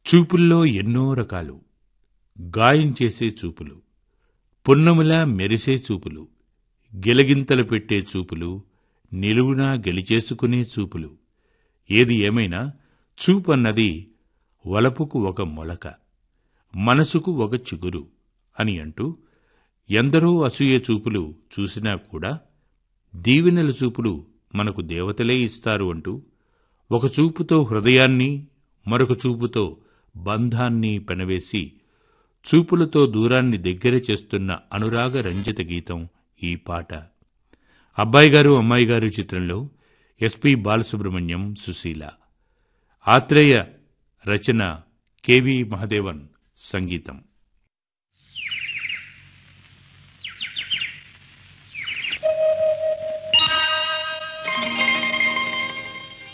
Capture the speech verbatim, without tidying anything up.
చూపుల్లో ఎన్నో రకాలు. గాయం చేసే చూపులు, పున్నములా మెరిసే చూపులు, గిలగింతలు పెట్టే చూపులు, నిలువునా గెలిచేసుకునే చూపులు. ఏది ఏమైనా చూపన్నది వలపుకు ఒక మొలక, మనసుకు ఒక చిగురు అని అంటూ ఎందరో అసూయ చూపులు చూసినా కూడా దీవెనల చూపులు మనకు దేవతలే ఇస్తారు అంటూ ఒక చూపుతో హృదయాన్ని, మరొక చూపుతో బంధాన్ని పెనవేసి చూపులతో దూరాన్ని దగ్గర చేస్తున్న అనురాగ రంజిత గీతం ఈ పాట. అబ్బాయిగారు అమ్మాయిగారు చిత్రంలో ఎస్పి బాలసుబ్రహ్మణ్యం, సుశీల. ఆత్రేయ రచన, కెవి మహదేవన్ సంగీతం.